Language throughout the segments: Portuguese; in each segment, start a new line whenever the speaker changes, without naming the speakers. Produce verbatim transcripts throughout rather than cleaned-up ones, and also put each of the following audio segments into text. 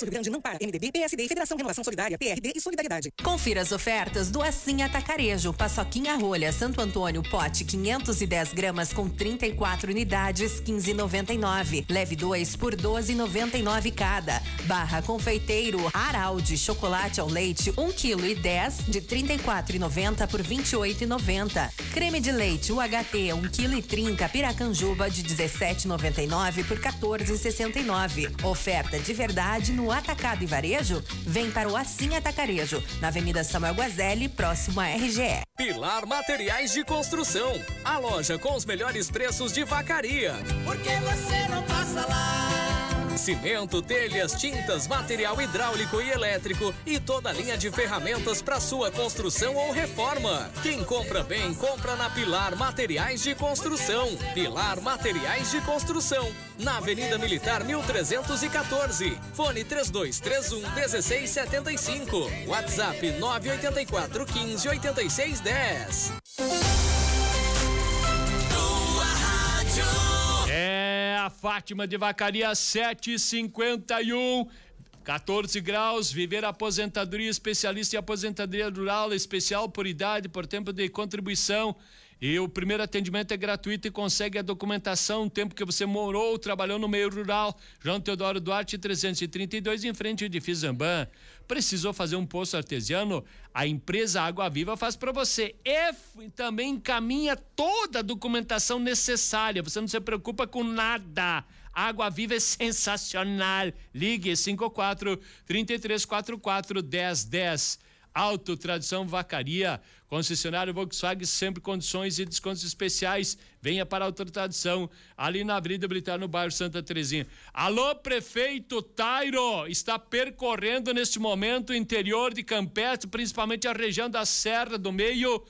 Sul Rio Grande não para. M D B, P S D, Federação Renovação Solidária, P R D e Solidariedade.
Confira as ofertas do Assim Atacarejo. Paçoquinha rolha Santo Antônio, pote quinhentos e dez gramas com trinta e quatro unidades, quinze reais e noventa e nove centavos. Leve dois por doze reais e noventa e nove centavos cada. Barra Confeiteiro Araldi chocolate ao leite, um quilo e dez de trinta e quatro reais e noventa centavos por vinte e oito reais e noventa centavos. Creme de leite U H T um quilo e trinta Piracanjuba de dezessete reais e noventa e nove centavos por quatorze reais e sessenta e nove centavos. Oferta de verdade no Atacado e Varejo? Vem para o Assim Atacarejo, na Avenida Samuel Guazelli, próximo à R G E.
Pilar Materiais de Construção, a loja com os melhores preços de Vacaria.
Por que você não passa lá?
Cimento, telhas, tintas, material hidráulico e elétrico e toda a linha de ferramentas para sua construção ou reforma. Quem compra bem, compra na Pilar Materiais de Construção. Pilar Materiais de Construção, na Avenida Militar mil trezentos e quatorze. Fone três dois três um, um seis sete cinco. WhatsApp nove oito quatro, quinze, oitenta e seis, dez.
É a Fátima de Vacaria sete cinquenta e um, quatorze graus. Viver aposentadoria, especialista em aposentadoria rural, especial por idade, por tempo de contribuição. E o primeiro atendimento é gratuito e consegue a documentação, o tempo que você morou, trabalhou no meio rural. João Teodoro Duarte, trezentos e trinta e dois, em frente ao edifício Zambam. Precisou fazer um poço artesiano? A empresa Água Viva faz para você. E também encaminha toda a documentação necessária. Você não se preocupa com nada. Água Viva é sensacional. Ligue cinco quatro, três três quatro quatro, um zero um zero. Auto Tradição Vacaria, concessionário Volkswagen, sempre condições e descontos especiais. Venha para a Auto Tradição, ali na Avenida Militar, no bairro Santa Terezinha. Alô, prefeito Tairo, está percorrendo neste momento o interior de Campestre, principalmente a região da Serra do Meio.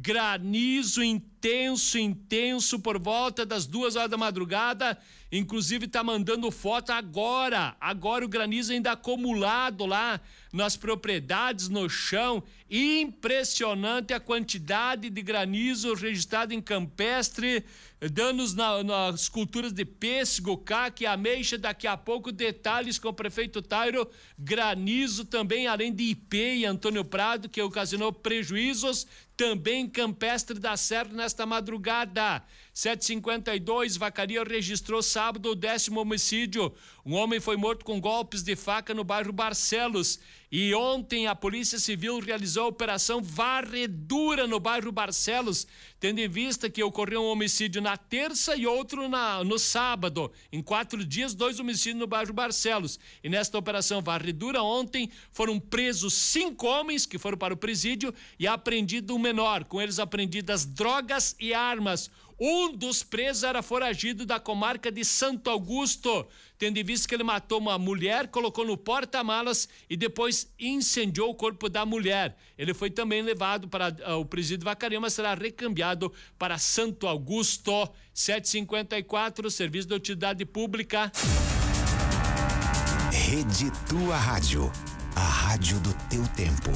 Granizo intenso, intenso, por volta das duas horas da madrugada. Inclusive está mandando foto agora. Agora o granizo ainda acumulado lá nas propriedades, no chão. Impressionante a quantidade de granizo registrado em Campestre. Danos na, nas culturas de pêssego, caque, ameixa. Daqui a pouco detalhes com o prefeito Tairo. Granizo também, além de I P e Antônio Prado, que ocasionou prejuízos. Também Campestre da Serra nesta madrugada. sete e cinquenta e dois, Vacaria registrou sábado o décimo homicídio. Um homem foi morto com golpes de faca no bairro Barcelos. E ontem a Polícia Civil realizou a operação varredura no bairro Barcelos, tendo em vista que ocorreu um homicídio na terça e outro na, no sábado. Em quatro dias, dois homicídios no bairro Barcelos. E nesta operação varredura ontem foram presos cinco homens que foram para o presídio e apreendido um menor. Com eles apreendidas drogas e armas. Um dos presos era foragido da comarca de Santo Augusto, tendo em vista que ele matou uma mulher, colocou no porta-malas e depois incendiou o corpo da mulher. Ele foi também levado para uh, o presídio Vacaria, mas será recambiado para Santo Augusto. sete e cinquenta e quatro, Serviço de Utilidade Pública.
Rede Tua Rádio, a rádio do teu tempo.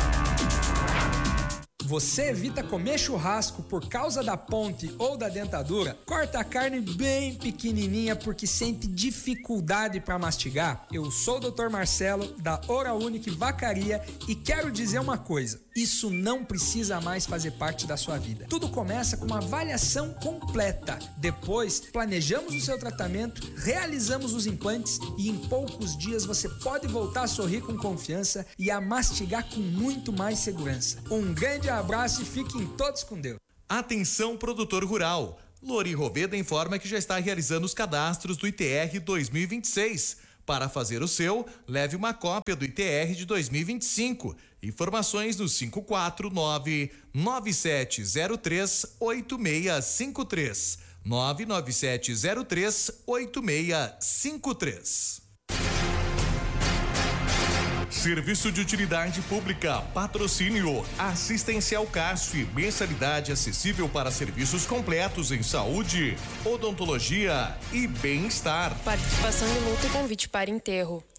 Você evita comer churrasco por causa da ponte ou da dentadura? Corta a carne bem pequenininha porque sente dificuldade para mastigar? Eu sou o doutor Marcelo, da Oral Unique Vacaria, e quero dizer uma coisa: isso não precisa mais fazer parte da sua vida. Tudo começa com uma avaliação completa. Depois, planejamos o seu tratamento, realizamos os implantes e em poucos dias você pode voltar a sorrir com confiança e a mastigar com muito mais segurança. Um grande abraço e fiquem todos com Deus.
Atenção, produtor rural. Lori Roveda informa que já está realizando os cadastros do I T R dois mil e vinte e seis. Para fazer o seu, leve uma cópia do I T R de dois mil e vinte e cinco. Informações no cinco quatro nove, nove sete zero três, oito seis cinco três. nove nove sete zero três, oito seis cinco três. Serviço de Utilidade Pública, patrocínio, Assistencial Casf, mensalidade acessível para serviços completos em saúde, odontologia e bem-estar.
Participação de luto e convite para enterro.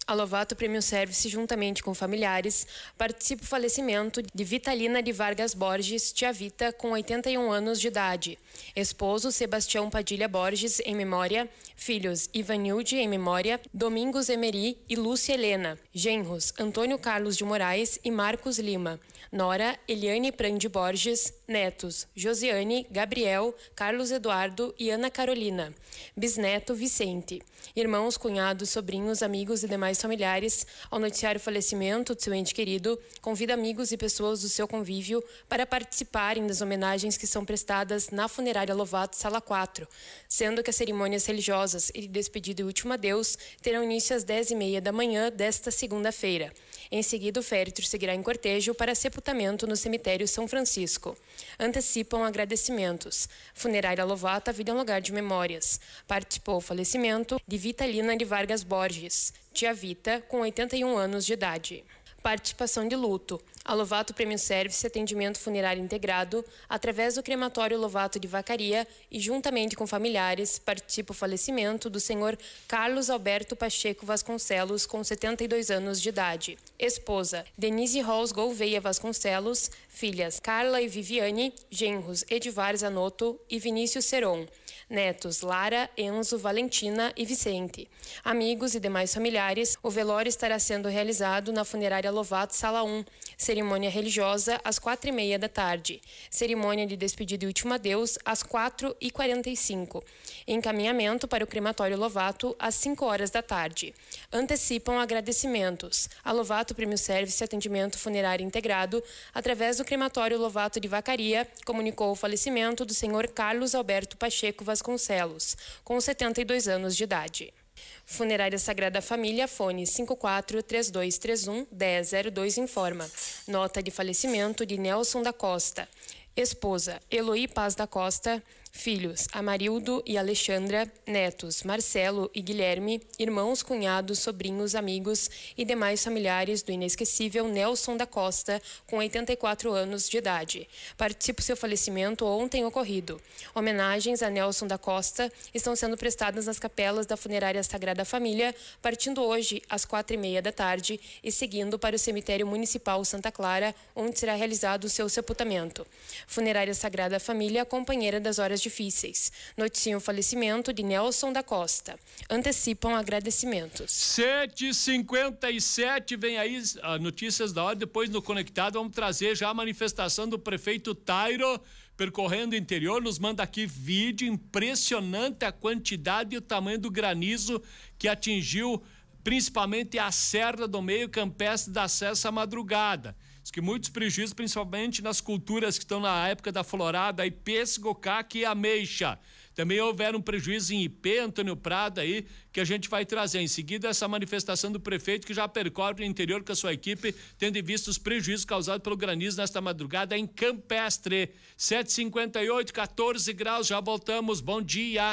a Lovato Premium Service, juntamente com familiares, participa do falecimento de Vitalina de Vargas Borges, tia Vita, com oitenta e um anos de idade. Esposo Sebastião Padilha Borges, em memória. Filhos Ivanilde, em memória. Domingos Emery e Lúcia Helena. Genros Antônio Carlos de Moraes e Marcos Lima. Nora Eliane Prandi Borges. Netos Josiane, Gabriel, Carlos Eduardo e Ana Carolina. Bisneto Vicente. Irmãos, cunhados, sobrinhos, amigos e demais familiares, ao noticiar o falecimento de seu ente querido, convida amigos e pessoas do seu convívio para participarem das homenagens que são prestadas na Funerária Lovato, Sala quatro, sendo que as cerimônias religiosas e de despedida e último adeus terão início às dez e meia da manhã desta segunda-feira. Em seguida, o féretro seguirá em cortejo para sepultamento no cemitério São Francisco. Antecipam agradecimentos. Funerária Lovato, a vida é um lugar de memórias. Participou o falecimento de Vitalina de Vargas Borges, tia Vita, com oitenta e um anos de idade. Participação de luto. A Lovato Premium Service, atendimento funerário integrado, através do crematório Lovato de Vacaria e juntamente com familiares, participa o falecimento do senhor Carlos Alberto Pacheco Vasconcelos, com setenta e dois anos de idade. Esposa, Denise Rolls Gouveia Vasconcelos. Filhas, Carla e Viviane. Genros, Edivar Zanotto e Vinícius Seron. Netos, Lara, Enzo, Valentina e Vicente. Amigos e demais familiares, o velório estará sendo realizado na Funerária Lovato, Sala um. Cerimônia religiosa às quatro e meia da tarde. Cerimônia de despedida e último adeus às quatro e quarenta e cinco. Encaminhamento para o crematório Lovato às cinco horas da tarde. Antecipam agradecimentos. A Lovato Premium Service, atendimento funerário integrado, através do crematório Lovato de Vacaria, comunicou o falecimento do senhor Carlos Alberto Pacheco Vasconcelos, com setenta e dois anos de idade. Funerária Sagrada Família, fone cinco quatro três dois três um, um zero zero dois, informa. Nota de falecimento de Nelson da Costa. Esposa, Eloí Paz da Costa. Filhos, Amarildo e Alexandra. Netos, Marcelo e Guilherme. Irmãos, cunhados, sobrinhos, amigos e demais familiares do inesquecível Nelson da Costa, com oitenta e quatro anos de idade. Participa do seu falecimento ontem ocorrido. Homenagens a Nelson da Costa estão sendo prestadas nas capelas da Funerária Sagrada Família, partindo hoje às quatro e meia da tarde e seguindo para o Cemitério Municipal Santa Clara, onde será realizado o seu sepultamento. Funerária Sagrada Família, companheira das horas difíceis. Noticiam o falecimento de Nelson da Costa. Antecipam agradecimentos.
sete e cinquenta e sete, vem aí as notícias da hora. Depois no Conectado vamos trazer já a manifestação do prefeito Tairo percorrendo o interior. Nos manda aqui vídeo, impressionante a quantidade e o tamanho do granizo que atingiu principalmente a Serra do Meio Campestre da Sé essa madrugada. Diz que muitos prejuízos, principalmente nas culturas que estão na época da florada, aí pêssego, caque e ameixa. Também houveram prejuízos em Ipê, Antônio Prado aí, que a gente vai trazer. Em seguida, essa manifestação do prefeito que já percorre o interior com a sua equipe, tendo em vista os prejuízos causados pelo granizo nesta madrugada em Campestre. sete e cinquenta e oito, quatorze graus, já voltamos. Bom dia.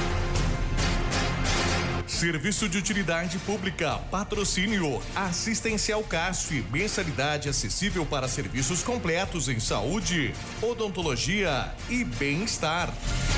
Serviço de utilidade pública, patrocínio, assistencial C A S F, mensalidade acessível para serviços completos em saúde, odontologia e bem-estar.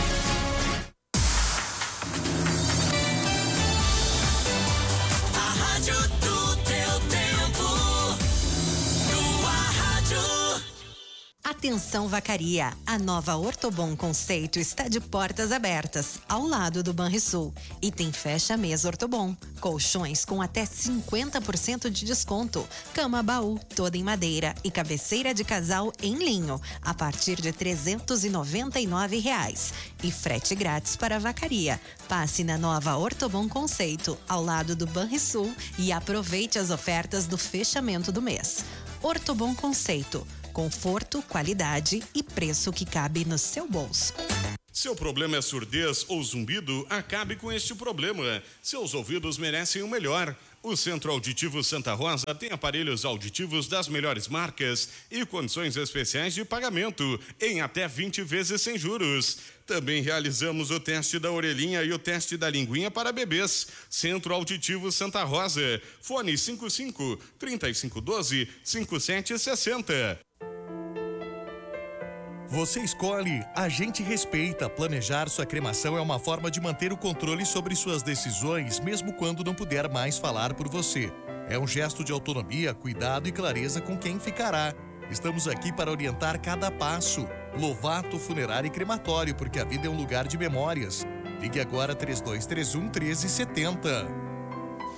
A rádio do teu tempo, tua rádio.
Atenção Vacaria, a nova Ortobon Conceito está de portas abertas, ao lado do Banrisul. E tem fecha-mesa Ortobon, colchões com até cinquenta por cento de desconto, cama baú toda em madeira e cabeceira de casal em linho, a partir de trezentos e noventa e nove reais. E frete grátis para a Vacaria. Passe na nova Ortobon Conceito, ao lado do Banrisul, e aproveite as ofertas do fechamento do mês. Ortobon Conceito. Conforto, qualidade e preço que cabe no seu bolso.
Seu problema é surdez ou zumbido? Acabe com este problema. Seus ouvidos merecem o melhor. O Centro Auditivo Santa Rosa tem aparelhos auditivos das melhores marcas e condições especiais de pagamento em até vinte vezes sem juros. Também realizamos o teste da orelhinha e o teste da linguinha para bebês. Centro Auditivo Santa Rosa. Fone cinco cinco, três cinco um dois, cinco sete seis zero.
Você escolhe, a gente respeita. Planejar sua cremação é uma forma de manter o controle sobre suas decisões, mesmo quando não puder mais falar por você. É um gesto de autonomia, cuidado e clareza com quem ficará. Estamos aqui para orientar cada passo. Lovato Funerário e Crematório, porque a vida é um lugar de memórias. Ligue agora três dois três um, um três sete zero.